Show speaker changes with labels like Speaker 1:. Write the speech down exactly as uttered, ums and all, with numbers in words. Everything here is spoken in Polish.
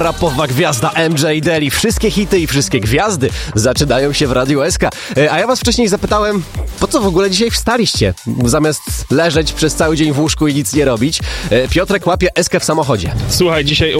Speaker 1: Rapowa gwiazda M J Daly. Wszystkie hity i wszystkie gwiazdy zaczynają się w Radiu S K. A ja was wcześniej zapytałem, po co w ogóle dzisiaj wstaliście? Zamiast leżeć przez cały dzień w łóżku i nic nie robić. Piotrek łapie S K w samochodzie.
Speaker 2: Słuchaj, dzisiaj